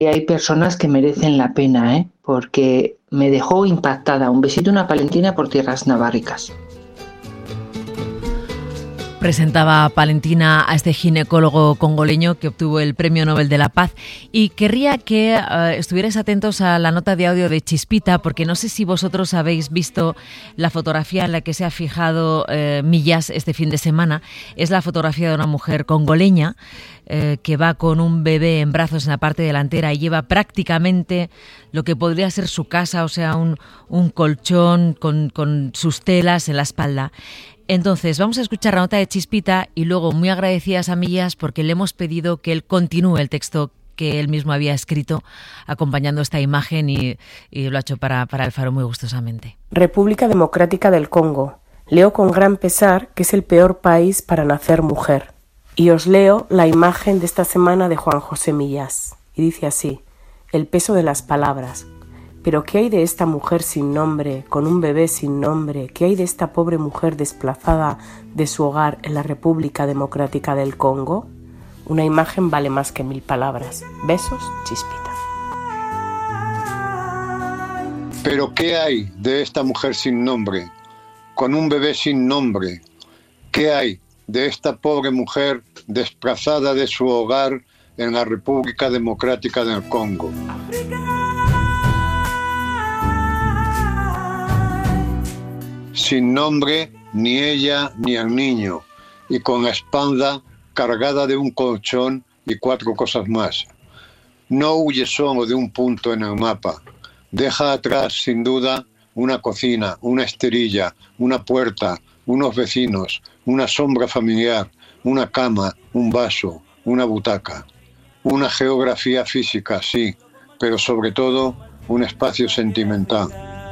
Y hay personas que merecen la pena, porque me dejó impactada. Un besito, una Palentina por tierras naváricas. Presentaba Palentina a este ginecólogo congoleño que obtuvo el Premio Nobel de la Paz, y querría que estuvierais atentos a la nota de audio de Chispita, porque no sé si vosotros habéis visto la fotografía en la que se ha fijado Millas este fin de semana. Es la fotografía de una mujer congoleña que va con un bebé en brazos en la parte delantera y lleva prácticamente lo que podría ser su casa, o sea, un colchón con sus telas en la espalda. Entonces, vamos a escuchar la nota de Chispita y luego, muy agradecidas a Millas, porque le hemos pedido que él continúe el texto que él mismo había escrito acompañando esta imagen, y lo ha hecho para El Faro muy gustosamente. República Democrática del Congo. Leo con gran pesar que es el peor país para nacer mujer. Y os leo la imagen de esta semana de Juan José Millas. Y dice así: el peso de las palabras. Pero ¿qué hay de esta mujer sin nombre, con un bebé sin nombre? ¿Qué hay de esta pobre mujer desplazada de su hogar en la República Democrática del Congo? Una imagen vale más que 1000 palabras. Besos, Chispita. Pero ¿qué hay de esta mujer sin nombre, con un bebé sin nombre? ¿Qué hay de esta pobre mujer desplazada de su hogar en la República Democrática del Congo? Sin nombre, ni ella ni el niño, y con la espalda cargada de un colchón y 4 cosas más. No huye solo de un punto en el mapa. Deja atrás, sin duda, una cocina, una esterilla, una puerta, unos vecinos, una sombra familiar, una cama, un vaso, una butaca. Una geografía física, sí, pero sobre todo un espacio sentimental.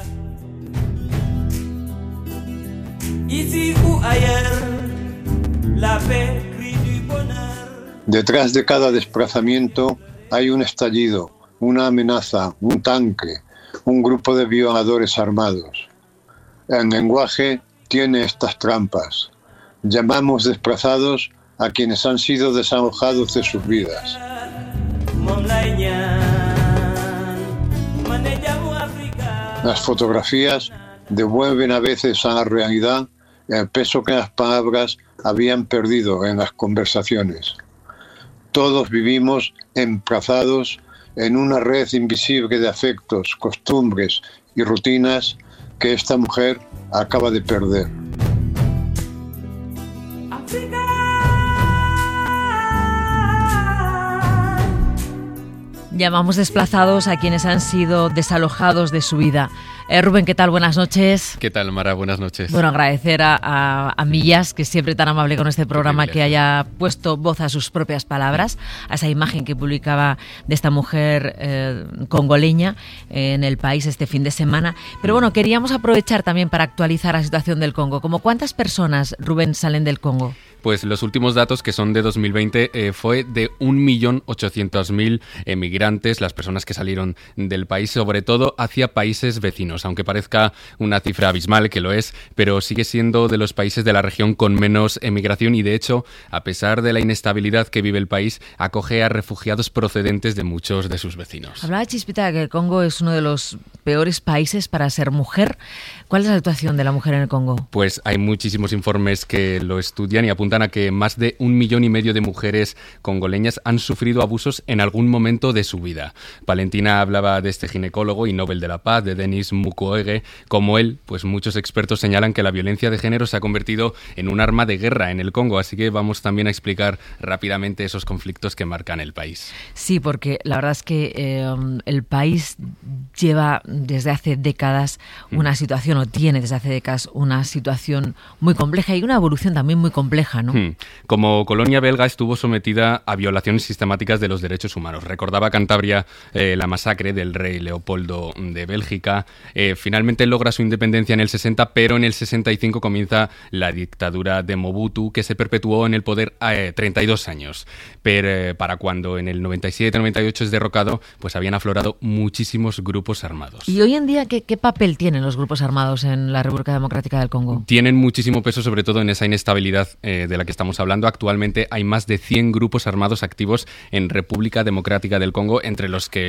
Detrás de cada desplazamiento hay un estallido, una amenaza, un tanque, un grupo de violadores armados. El lenguaje tiene estas trampas. Llamamos desplazados a quienes han sido desalojados de sus vidas. Las fotografías devuelven a veces a la realidad el peso que las palabras habían perdido en las conversaciones. Todos vivimos emplazados en una red invisible de afectos, costumbres y rutinas que esta mujer acaba de perder. Llamamos desplazados a quienes han sido desalojados de su vida. Rubén, ¿qué tal? Buenas noches. ¿Qué tal, Mara? Buenas noches. Bueno, agradecer a Millas, que es siempre tan amable con este programa, que haya puesto voz a sus propias palabras, a esa imagen que publicaba de esta mujer congoleña en El País este fin de semana. Pero bueno, queríamos aprovechar también para actualizar la situación del Congo. ¿Cómo cuántas personas, Rubén, salen del Congo? Pues los últimos datos, que son de 2020, fue de 1.800.000 emigrantes, las personas que salieron del país, sobre todo hacia países vecinos. Aunque parezca una cifra abismal, que lo es, pero sigue siendo de los países de la región con menos emigración y, de hecho, a pesar de la inestabilidad que vive el país, acoge a refugiados procedentes de muchos de sus vecinos. Hablaba Chispita de que el Congo es uno de los peores países para ser mujer. ¿Cuál es la situación de la mujer en el Congo? Pues hay muchísimos informes que lo estudian y apuntan a que más de 1,5 millones de mujeres congoleñas han sufrido abusos en algún momento de su vida. Palentina hablaba de este ginecólogo y Nobel de la Paz, de Denis Mukwege. Como él, pues muchos expertos señalan que la violencia de género se ha convertido en un arma de guerra en el Congo, así que vamos también a explicar rápidamente esos conflictos que marcan el país. Sí, porque la verdad es que el país lleva desde hace décadas una situación, o tiene desde hace décadas una situación muy compleja y una evolución también muy compleja, ¿no? Como colonia belga estuvo sometida a violaciones sistemáticas de los derechos humanos. Recordaba Cantabria la masacre del rey Leopoldo de Bélgica. Finalmente logra su independencia en el 60, pero en el 65 comienza la dictadura de Mobutu, que se perpetuó en el poder 32 años. Pero para cuando en el 97-98 es derrocado, pues habían aflorado muchísimos grupos armados. armados. ¿Y hoy en día qué papel tienen los grupos armados en la República Democrática del Congo? Tienen muchísimo peso, sobre todo en esa inestabilidad de la que estamos hablando. Actualmente hay más de 100 grupos armados activos en República Democrática del Congo, entre los que